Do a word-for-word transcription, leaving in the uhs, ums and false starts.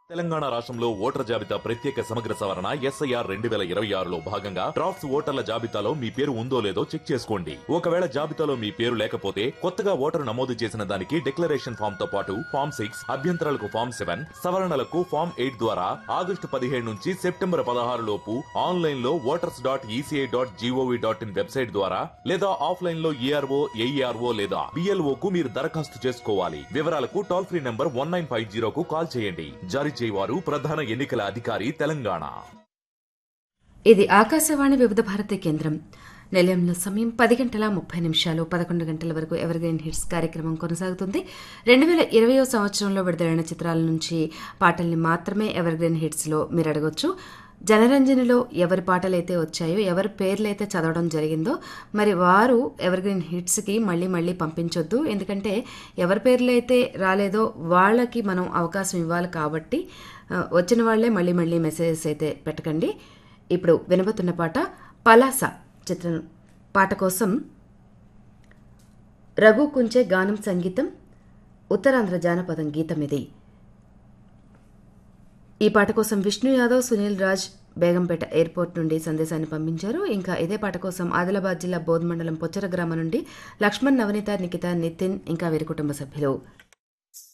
తెలంగాణ రాష్ట్రంలో ఓటర్ జాబితా ప్రత్యేక సమగ్ర సవరణ ఎస్ఐఆర్ రెండు వేల ఇరవై ఆరులో భాగంగా డ్రాఫ్ట్స్ ఓటర్ల జాబితాలో మీ పేరు ఉందో లేదో చెక్ చేసుకోండి. ఒకవేళ జాబితాలో మీ పేరు లేకపోతే కొత్తగా ఓటరు నమోదు చేసిన దానికి డిక్లరేషన్ ఫామ్ తో పాటు ఫామ్ సిక్స్ అభ్యంతరాలకు ఫామ్ సెవెన్ సవరణలకు ఫామ్ ఎయిట్ ద్వారా ఆగస్టు పదిహేడు నుంచి సెప్టెంబర్ పదహారు లోపు ఆన్లైన్ లో voters dot ECI dot GOV dot in website ద్వారా లేదా ఆఫ్లైన్ లో ఈఆర్ఓ ఏఈఆర్ఓ లేదా బిఎల్ఓ కు మీరు దరఖాస్తు చేసుకోవాలి. వివరాలకు toll free number one nine five జీరోకు call చేయండి. జారీ చేయవారు ప్రధాన ఎన్నికల అధికారి తెలంగాణ. ఇది ఆకాశవాణి వివిధ భారతి కేంద్రం. నిలయంలో సమయం పది గంటల ముప్పై నిమిషాలు. పదకొండు గంటల వరకు ఎవర్ గ్రీన్ హిట్స్ కార్యక్రమం కొనసాగుతుంది. రెండు వేల ఇరవయో సంవత్సరంలో విడుదలైన చిత్రాల నుంచి పాటల్ని మాత్రమే ఎవర్ గ్రీన్ హిట్స్ లో మీరు అడగొచ్చు. జనరంజనిలో ఎవరి పాటలైతే వచ్చాయో, ఎవరి పేర్లైతే చదవడం జరిగిందో మరి వారు ఎవర్ గ్రీన్ హిట్స్కి మళ్ళీ మళ్ళీ పంపించొద్దు. ఎందుకంటే ఎవరి పేర్లు అయితే రాలేదో వాళ్ళకి మనం అవకాశం ఇవ్వాలి కాబట్టి వచ్చిన వాళ్లే మళ్ళీ మళ్ళీ మెసేజెస్ అయితే పెట్టకండి. ఇప్పుడు వినబోతున్న పాట పలాస చిత్రం. పాట కోసం రఘు కుంచే గానం, సంగీతం ఉత్తరాంధ్ర జానపదం గీతం ఇది. ఈ పాట కోసం విష్ణు యాదవ్, సునీల్ రాజ్ బేగంపేట ఎయిర్పోర్ట్ నుండి సందేశాన్ని పంపించారు. ఇంకా ఇదే పాట కోసం ఆదిలాబాద్ జిల్లా బోధ్ మండలం పొచ్చర గ్రామం నుండి లక్ష్మణ్, నవనీత, నిఖిత, నితిన్ ఇంకా వీరి కుటుంబ సభ్యులు.